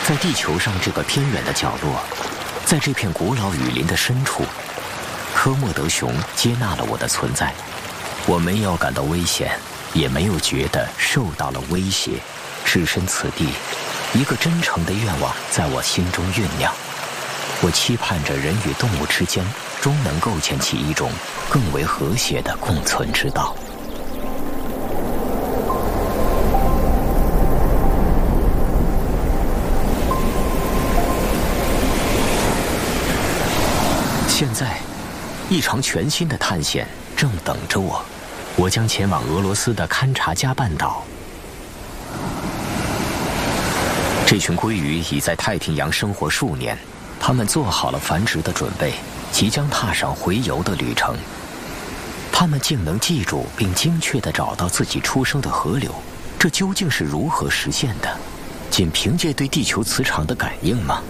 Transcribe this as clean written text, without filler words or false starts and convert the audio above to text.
在地球上这个偏远的角落，在这片古老雨林的深处，科莫德熊接纳了我的存在。我没有感到危险，也没有觉得受到了威胁。置身此地，一个真诚的愿望在我心中酝酿。我期盼着人与动物之间终能构建起一种更为和谐的共存之道。现在，一场全新的探险正等着我。我将前往俄罗斯的勘察加半岛。这群鲑鱼已在太平洋生活数年，它们做好了繁殖的准备，即将踏上洄游的旅程。它们竟能记住并精确地找到自己出生的河流，这究竟是如何实现的？仅凭借对地球磁场的感应吗？